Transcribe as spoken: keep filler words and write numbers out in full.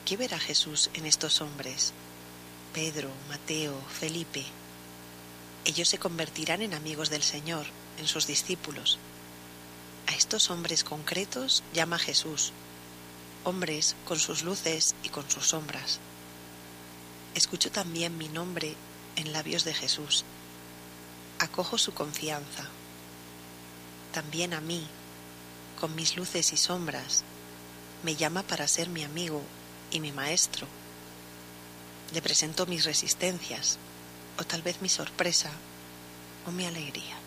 ¿Qué verá Jesús en estos hombres? Pedro, Mateo, Felipe. Ellos se convertirán en amigos del Señor, en sus discípulos. A estos hombres concretos llama Jesús, hombres con sus luces y con sus sombras. Escucho también mi nombre en labios de Jesús. Acojo su confianza. También a mí, con mis luces y sombras, me llama para ser mi amigo y mi maestro. Le presento mis resistencias, o tal vez mi sorpresa o mi alegría.